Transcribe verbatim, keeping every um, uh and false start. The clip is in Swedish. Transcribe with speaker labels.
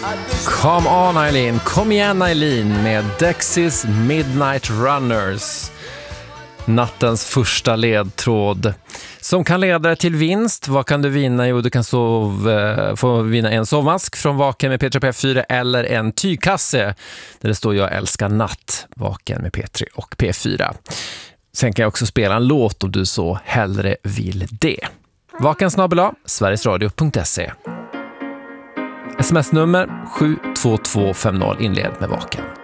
Speaker 1: Come on Eileen, kom igen Eileen med Dexys Midnight Runners. Nattens första ledtråd som kan leda dig till vinst. Vad kan du vinna? Jo, du kan sov, få vinna en sovmask från Vaken med P tre P F fyra eller en tygkasse där det står jag älskar natt, Vaken med P tre och P fyra. Sen kan jag också spela en låt om du så hellre vill det. Vaken snabel-a, sverigesradio punkt se. Sms-nummer sju två två fem noll inled med Vaken.